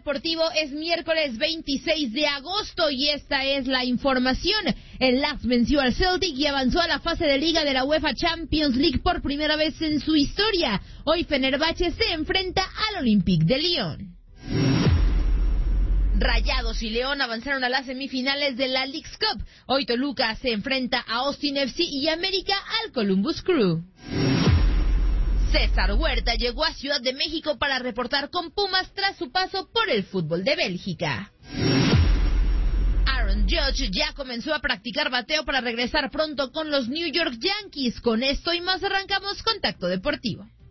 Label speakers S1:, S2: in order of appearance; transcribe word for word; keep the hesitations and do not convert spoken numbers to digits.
S1: Deportivo es miércoles veintiséis de agosto y esta es la información. El Lask venció al Celtic y avanzó a la fase de liga de la UEFA Champions League por primera vez en su historia. Hoy Fenerbahce se enfrenta al Olympique de Lyon. Rayados y León avanzaron a las semifinales de la Leagues Cup. Hoy Toluca se enfrenta a Austin F C y América al Columbus Crew. César Huerta llegó a Ciudad de México para reportar con Pumas tras su paso por el fútbol de Bélgica. Aaron Judge ya comenzó a practicar bateo para regresar pronto con los New York Yankees. Con esto y más arrancamos Contacto Deportivo.